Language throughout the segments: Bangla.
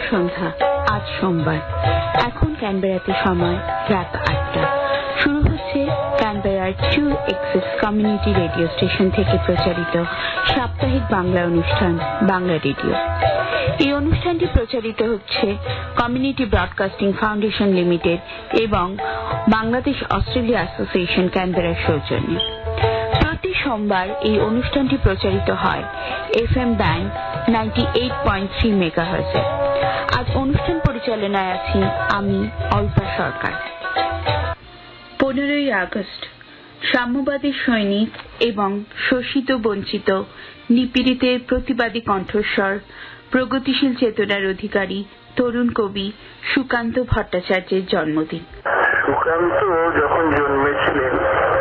সন্ধ্যা, আজ সোমবার। এখন ক্যানবেরাতে সময় রাত 8টা। শুরু হচ্ছে ক্যানবেরার 2XX কমিউনিটি রেডিও স্টেশন থেকে প্রচারিত সাপ্তাহিক বাংলা অনুষ্ঠান বাংলা রেডিও। এই অনুষ্ঠানটি প্রচারিত হচ্ছে কমিউনিটি ব্রডকাস্টিং ফাউন্ডেশন লিমিটেড এবং বাংলাদেশ অস্ট্রেলিয়া অ্যাসোসিয়েশন ক্যানবেরার সৌজন্যে। প্রতি সোমবার এই অনুষ্ঠানটি প্রচারিত হয় FM ব্যান্ড 98.3 মেগাহার্টজে। আজ অনুষ্ঠান পরিচালনায় আছি আমি অল্পা সরকার। 15ই আগস্ট সাম্যবাদী সৈনিক এবং শোষিত বঞ্চিত নিপীড়িতের প্রতিবাদী কণ্ঠস্বর, প্রগতিশীল চেতনার অধিকারী তরুণ কবি সুকান্ত ভট্টাচার্যের জন্মদিন। সুকান্ত যখন জন্মেছিলেন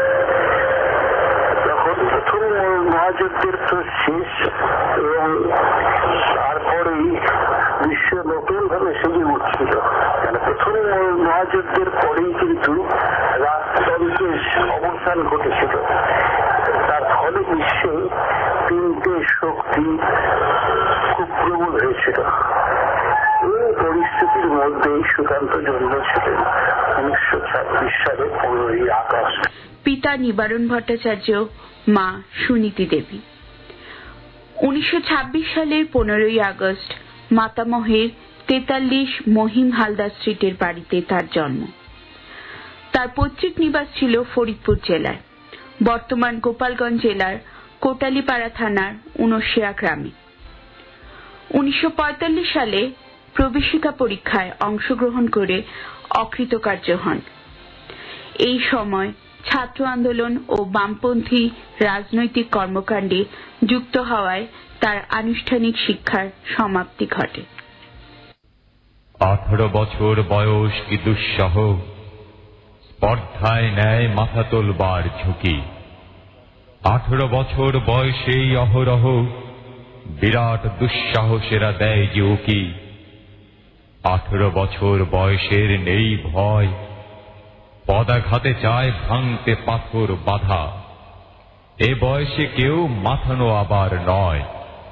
তখন প্রথম মহাযুদ্ধের তো শেষ এবং তারপরেই বিশ্ব নতুন ভাবে সেজে উঠছিল। প্রথম মহাযুদ্ধের পরেই কিন্তু রাজতন্ত্রের অবসান ঘটেছিল। তার ফলে বিশ্বে তিনটে শক্তি খুব প্রবল হয়েছিল। এই পরিস্থিতির মধ্যেই সুকান্ত জন্মেছিলেন 1926 সালে 15ই আগস্ট। পিতা নিবারণ ভট্টাচার্য, মা সুনীতি দেবী। 1926 সালের 15ই আগস্ট মাতামহের 43 মহিম হালদার স্ট্রিটের বাড়িতে তার জন্ম। তার পৈতৃক নিবাস ছিল ফরিদপুর জেলায়, বর্তমান গোপালগঞ্জ জেলার কোটালীপাড়া থানার উনশিয়া গ্রামে। 1945 সালে প্রবেশিকা পরীক্ষায় অংশগ্রহণ করে অকৃতকার্য হন। এই সময় ছাত্র আন্দোলন ও বামপন্থী রাজনৈতিক কর্মকাণ্ডে যুক্ত হওয়ায় তার আনুষ্ঠানিক শিক্ষার সমাপ্তি ঘটে। 18 বছর বয়স কি দুঃসহ, স্পর্ধায় নেয় মাথা তোলবার ঝুঁকি। 18 বছর বয়সেই অহরহ বিরাট দুঃসাহসেরা দেয় যে উকি। 18 বছর বয়সের নেই ভয়, পদাঘাতে চায় ভাঙতে পাথর বাধা। এ বয়সে কেউ মাথানো আবার নয়।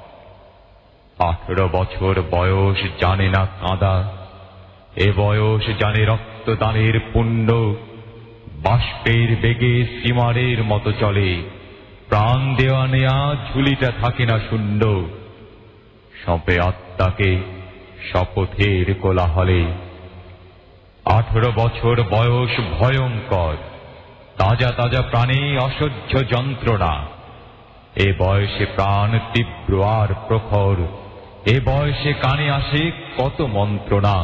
18 বছর বয়স জানে না কাঁদা, এ বয়স জানে রক্তদানের পুণ্য। বাষ্পের বেগে স্টিমারের মতো চলে, প্রাণ দেওয়া নেয়া ঝুলিটা থাকে না শূন্য। সঁপে আত্মাকে শপথের কোলাহলে। 18 বছর বয়স ভয়ঙ্কর, তাজা তাজা প্রাণে অসহ্য যন্ত্রণা। এ বয়সে প্রাণ তীব্র আর প্রখর, এ বয়সে কানে আসে কত মন্ত্রণা।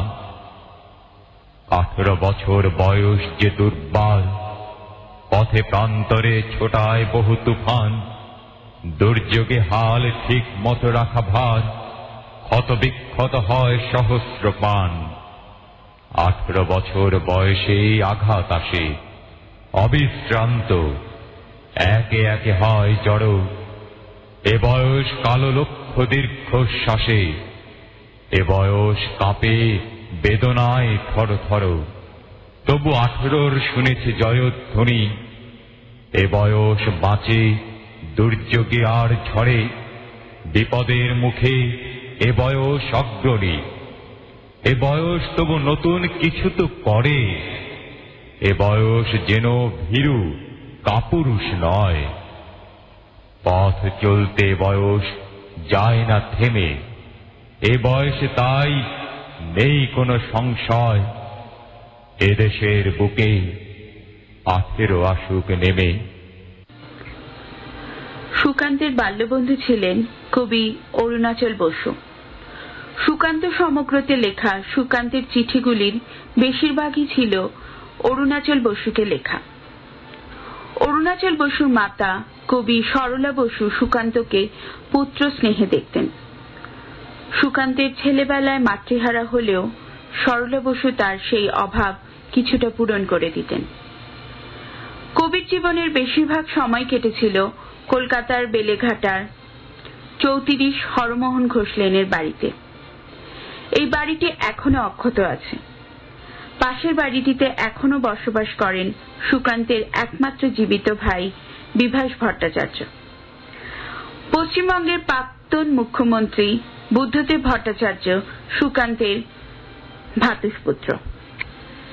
18 বছর বয়স যে দুর্বল, পথে প্রান্তরে ছোটায় বহু তুফান। দুর্যোগে হাল ঠিক মতো রাখা ভার, ক্ষত বিক্ষত হয় সহস্র প্রাণ। 18 বছর বয়সে আঘাত আসে অবিশ্রান্ত, একে একে হয় জড়। এ বয়স কালো লক্ষ্য দীর্ঘশ্বাসে, এ বয়স কাঁপে বেদনায় থর থর। তবু 18 শুনেছে জয়ধ্বনি। এ বয়স বাঁচে দুর্যোগে আর ঝড়ে, বিপদের মুখে এ বয়স অগ্রণী। এ বয়স তবু নতুন কিছু তো করে, এ বয়স যেন ভীরু কাপুরুষ নয়। পথ চলতে বয়স যায় না থেমে, এ বয়সে তাই নেই কোনো সংশয়। এদেশের বুকে 18 আসুক নেমে। সুকান্তের বাল্যবন্ধু ছিলেন কবি অরুণাচল বসু। সুকান্ত সমগ্রতে লেখা সুকান্তের চিঠিগুলির বেশিরভাগই ছিল অরুণাচল বসুকে লেখা। অরুণাচল বসুর মাতা কবি সরলা বসু সুকান্তকে পুত্র স্নেহে দেখতেন। সুকান্তের ছেলেবেলায় মাতৃহারা হলেও সরলা বসু তার সেই অভাব কিছুটা পূরণ করে দিতেন। কবির জীবনের বেশিরভাগ সময় কেটেছিল কলকাতার বেলেঘাটার 34 হরমোহন ঘোষ লেনের বাড়িতে। এই বাড়িটি এখনো অক্ষত আছে। পাশের বাড়িটিতে এখনো বসবাস করেন সুকান্তের একমাত্র জীবিত ভাই বিভাস ভট্টাচার্য। পশ্চিমবঙ্গের প্রাক্তন মুখ্যমন্ত্রী বুদ্ধদেব ভট্টাচার্য সুকান্তের ভ্রাতুষ্পুত্র।